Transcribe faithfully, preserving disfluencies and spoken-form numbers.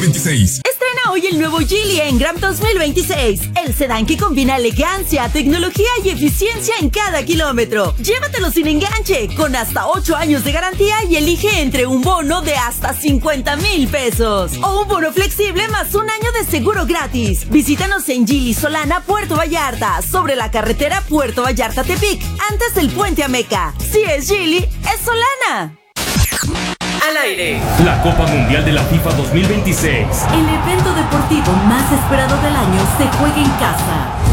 veintiséis. Estrena hoy el nuevo Geely Engram dos mil veintiséis, el sedán que combina elegancia, tecnología y eficiencia en cada kilómetro. Llévatelo sin enganche, con hasta ocho años de garantía y elige entre un bono de hasta cincuenta mil pesos o un bono flexible más un año de seguro gratis. Visítanos en Geely Solana, Puerto Vallarta, sobre la carretera Puerto Vallarta-Tepic, antes del puente Ameca. Si es Geely, es Solana. Al aire, la Copa Mundial de la FIFA dos mil veintiséis. El evento deportivo más esperado del año se juega en casa.